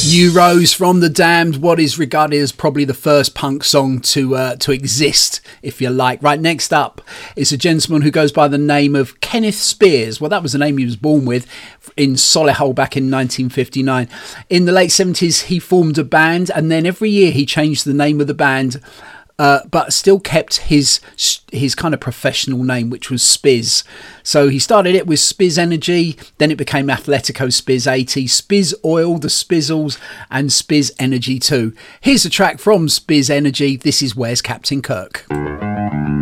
You Rose from The Damned, what is regarded as probably the first punk song to exist, if you like. Right, next up is a gentleman who goes by the name of Kenneth Spears. Well, that was the name he was born with in Solihull back in 1959. In the late 70s, he formed a band, and then every year he changed the name of the band, but still kept his kind of professional name, which was Spiz. So he started it with Spiz Energy, then it became Athletico Spiz 80, Spiz Oil, the Spizzles, and Spiz Energy 2. Here's a track from Spiz Energy. This is Where's Captain Kirk?